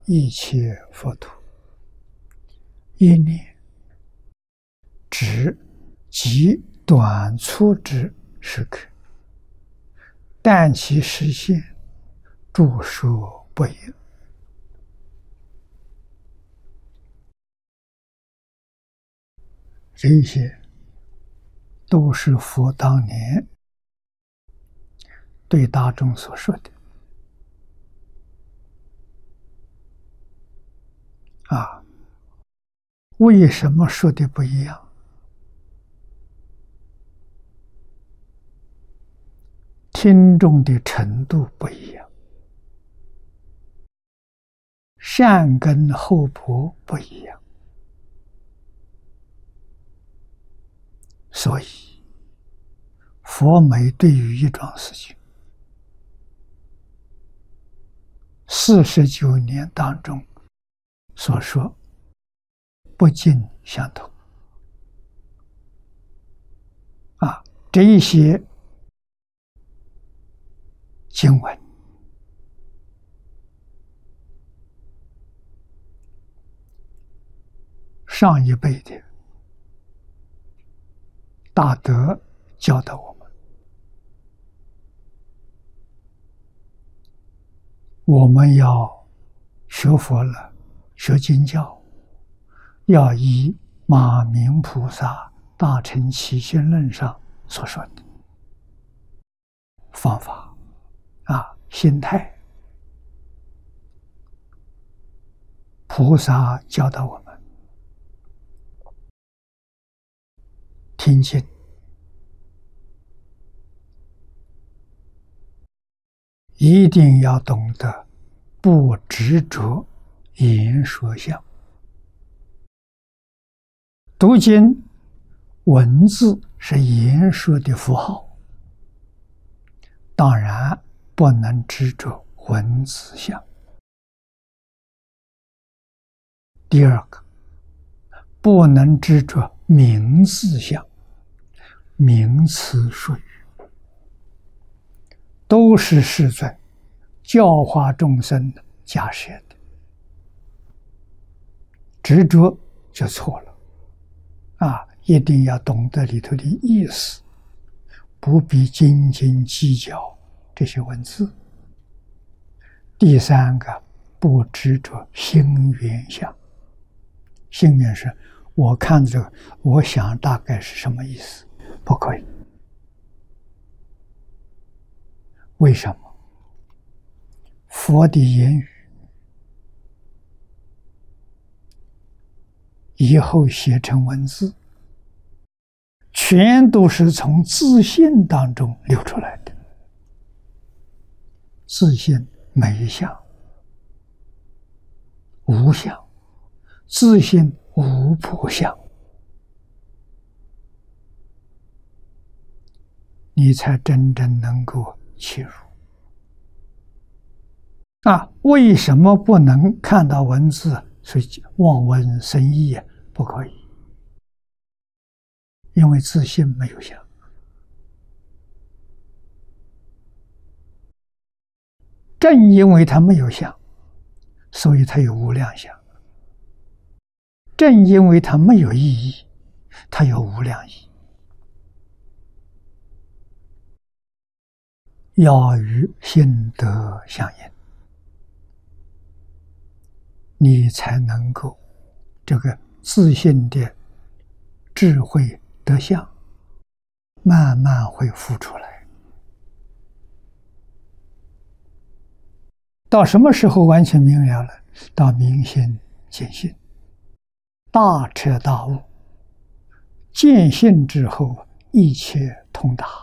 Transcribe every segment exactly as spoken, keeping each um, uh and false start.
一切佛土，一念只极短促之时刻，但其实现，著说不言。这些都是佛当年对大众所说的。啊，为什么说的不一样？听众的程度不一样，善根厚薄不一样，所以佛每对于一桩事情，四十九年当中所说不尽相同。啊，这一些经文上一辈的大德教导我们，我们要学佛了，学经教，要依马明菩萨大乘起信论上所说的方法啊，心态。菩萨教导我们听经，一定要懂得不执着言说相。读经文字是言说的符号，当然不能执着文字相。第二个，不能执着名字相，名词术语都是世尊教化众生假设的，执着就错了啊！一定要懂得里头的意思，不必斤斤计较这些文字。第三个，不执着心缘相。心缘是我看这个，我想大概是什么意思，不可以。为什么？佛的言语以后写成文字，全都是从自信当中流出来的。自信没相，无相；自信无不相，你才真正能够切入。啊，为什么不能看到文字？所以望文生义不可以，因为自信没有相。正因为它没有相，所以它有无量相。正因为它没有意义，它有无量义。要与心得相应，你才能够这个自信的智慧德相慢慢会浮出来。到什么时候完全明了了？到明心见性，大彻大悟，见性之后一切通达。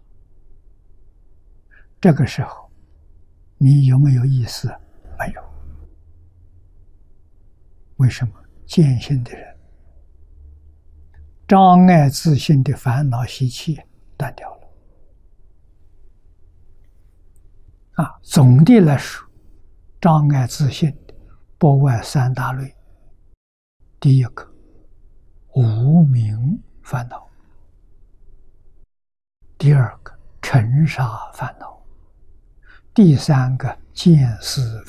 这个时候你有没有意思？没有。为什么？见性的人障碍自信的烦恼习气断掉了啊！总的来说，障碍自信的不外三大类。第一个，无明烦恼；第二个，尘沙烦恼；第三个，见思